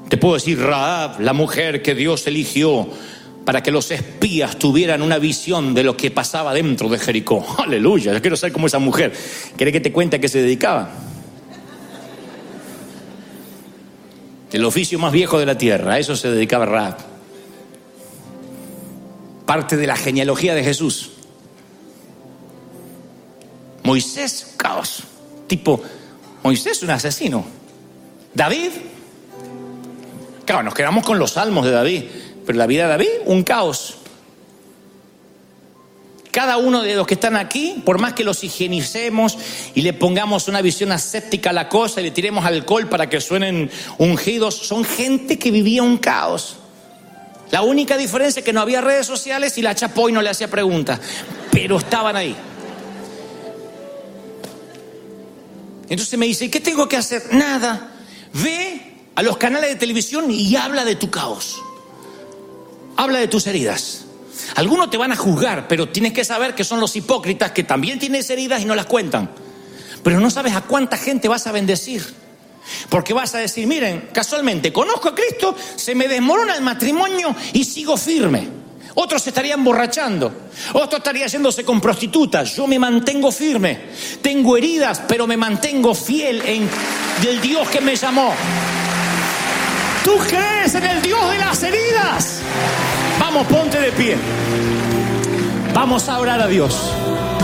Te puedo decir Rahab, la mujer que Dios eligió para que los espías tuvieran una visión de lo que pasaba dentro de Jericó. Aleluya, yo quiero ser como esa mujer. ¿Querés que te cuente a qué se dedicaba? El oficio más viejo de la tierra, a eso se dedicaba Rahab. Parte de la genealogía de Jesús. Moisés, caos. Tipo, Moisés un asesino. David, claro, nos quedamos con los salmos de David, pero la vida de David, un caos. Cada uno de los que están aquí, por más que los higienicemos y le pongamos una visión aséptica a la cosa y le tiremos alcohol para que suenen ungidos, son gente que vivía un caos. La única diferencia es que no había redes sociales y la Chapoy no le hacía preguntas, pero estaban ahí. Entonces me dice, ¿qué tengo que hacer? Nada. Ve a los canales de televisión y habla de tu caos. Habla de tus heridas. Algunos te van a juzgar, pero tienes que saber que son los hipócritas que también tienen heridas y no las cuentan. Pero no sabes a cuánta gente vas a bendecir. Porque vas a decir, miren, casualmente conozco a Cristo, se me desmorona el matrimonio y sigo firme. Otros se estarían emborrachando, otro estaría yéndose con prostitutas. Yo me mantengo firme. Tengo heridas, pero me mantengo fiel en el Dios que me llamó. ¿Tú crees en el Dios de las heridas? Vamos, ponte de pie. Vamos a orar a Dios.